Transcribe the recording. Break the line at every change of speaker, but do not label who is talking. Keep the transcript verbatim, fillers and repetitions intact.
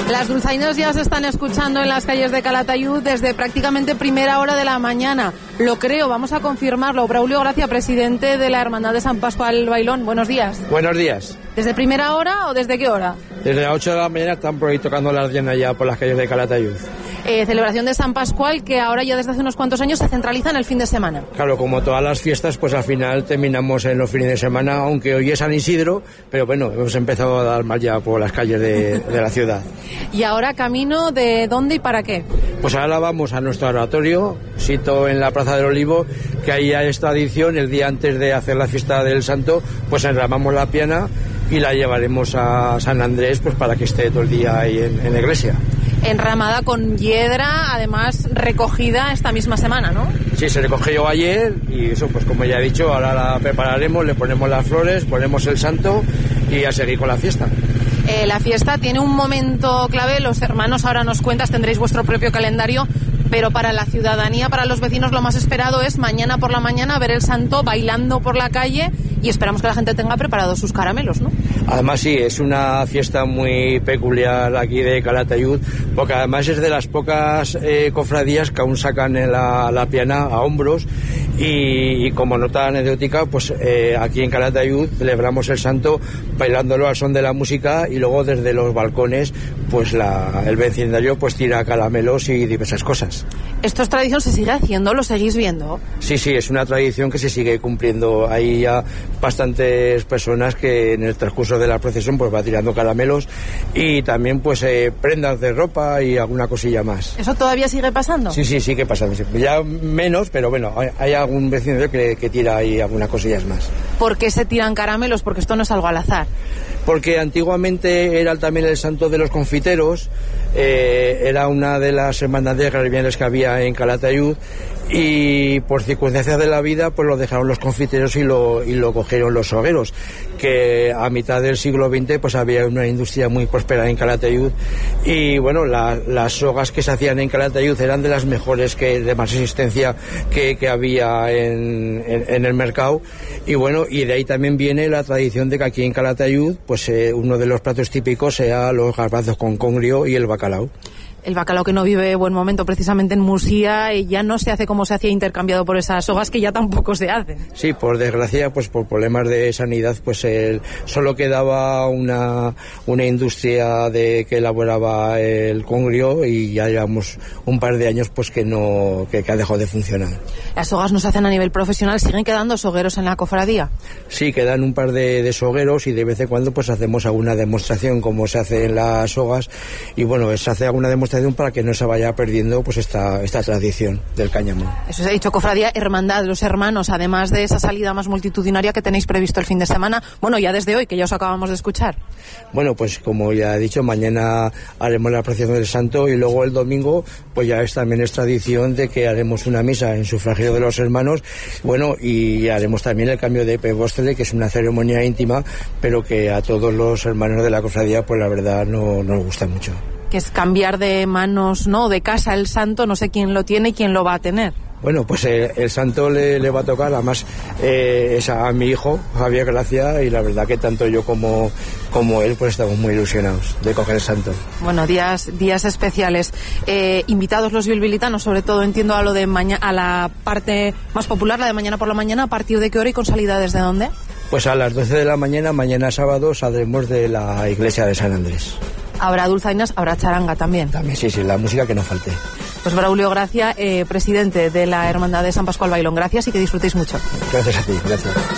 Las dulzainas ya se están escuchando en las calles de Calatayud desde prácticamente primera hora de la mañana. Lo creo, vamos a confirmarlo. Braulio Gracia, presidente de la Hermandad de San Pascual Bailón. Buenos días.
Buenos días.
¿Desde primera hora o desde qué hora?
Desde las ocho de la mañana están por ahí tocando las llenas ya por las calles de Calatayud.
Eh, celebración de San Pascual que ahora ya desde hace unos cuantos años se centraliza en el fin de semana.
Claro, como todas las fiestas, pues al final terminamos en los fines de semana, aunque hoy es San Isidro, pero bueno, hemos empezado a dar más ya por las calles de, de la ciudad.
¿Y ahora camino de dónde y para qué?
Pues ahora vamos a nuestro oratorio, sito en la Plaza del Olivo, que ahí hay esta tradición, el día antes de hacer la fiesta del Santo, pues enramamos la piana y la llevaremos a San Andrés, pues para que esté todo el día ahí en, en la iglesia.
Enramada con hiedra, además recogida esta misma semana, ¿no?
Sí, se recogió ayer y eso, pues como ya he dicho, ahora la prepararemos, le ponemos las flores, ponemos el santo y a seguir con la fiesta.
Eh, la fiesta tiene un momento clave, los hermanos ahora nos cuentas, tendréis vuestro propio calendario, pero para la ciudadanía, para los vecinos, lo más esperado es mañana por la mañana ver el santo bailando por la calle y esperamos que la gente tenga preparados sus caramelos, ¿no?
Además sí, es una fiesta muy peculiar aquí de Calatayud, porque además es de las pocas eh, cofradías que aún sacan la, la piana a hombros y, y como nota anecdótica, pues eh, aquí en Calatayud celebramos el santo bailándolo al son de la música y luego desde los balcones pues la, el vecindario pues tira caramelos y diversas cosas.
¿Esto es tradición? ¿Se sigue haciendo? ¿Lo seguís viendo?
Sí, sí, es una tradición que se sigue cumpliendo. Hay ya bastantes personas que en el transcurso de la procesión pues va tirando caramelos y también pues eh, prendas de ropa y alguna cosilla más.
¿Eso todavía sigue pasando?
Sí, sí, sigue pasando. Ya menos, pero bueno, hay, hay algún vecino que, que tira ahí algunas cosillas más.
¿Por qué se tiran caramelos? Porque esto no es algo al azar.
Porque antiguamente era también el santo de los confiteros, eh, era una de las hermandades gremiales que había en Calatayud y por circunstancias de la vida pues lo dejaron los confiteros y lo, y lo cogieron los sogueros, que a mitad del siglo veinte pues había una industria muy próspera en Calatayud y bueno, la, las sogas que se hacían en Calatayud eran de las mejores que de más existencia que, que había en, en, en el mercado y bueno, y de ahí también viene la tradición de que aquí en Calatayud pues eh, uno de los platos típicos sea los garbanzos con congrio y el bacalao.
El bacalao que no vive buen momento precisamente en Murcia y ya no se hace como se hacía intercambiado por esas sogas que ya tampoco se hacen.
Sí, por desgracia, pues por problemas de sanidad, pues el, solo quedaba una, una industria de que elaboraba el congrio y ya llevamos un par de años pues que no que, que ha dejado de funcionar.
Las sogas no se hacen a nivel profesional, ¿siguen quedando sogueros en la cofradía?
Sí, quedan un par de, de sogueros y de vez en cuando pues hacemos alguna demostración como se hace en las sogas y bueno, se hace alguna demostración para que no se vaya perdiendo pues esta, esta tradición del cáñamo.
Eso se ha dicho, cofradía, hermandad, los hermanos, además de esa salida más multitudinaria que tenéis previsto el fin de semana, bueno, ya desde hoy, que ya os acabamos de escuchar.
Bueno, pues como ya he dicho, mañana haremos la procesión del santo y luego el domingo, pues ya es también es tradición de que haremos una misa en sufragio de los hermanos, bueno, y haremos también el cambio de pebóstele, que es una ceremonia íntima, pero que a todos los hermanos de la cofradía, pues la verdad no nos gusta mucho.
Que es cambiar de manos, ¿no? De casa el santo, no sé quién lo tiene y quién lo va a tener.
Bueno, pues eh, el santo le, le va a tocar, además eh, es a mi hijo, Javier Gracia, y la verdad que tanto yo como, como él pues estamos muy ilusionados de coger el santo.
Bueno, días días especiales. Eh, invitados los bilbilitanos, sobre todo entiendo a lo de mañana, a la parte más popular, la de mañana por la mañana, ¿a partir de qué hora y con salida desde dónde?
Pues a las doce de la mañana, mañana sábado, saldremos de la iglesia de San Andrés.
Habrá dulzainas, habrá charanga también.
También, sí, sí, la música que no falte.
Pues Braulio Gracia, eh, presidente de la Hermandad de San Pascual Bailón, gracias y que disfrutéis mucho.
Gracias a ti, gracias.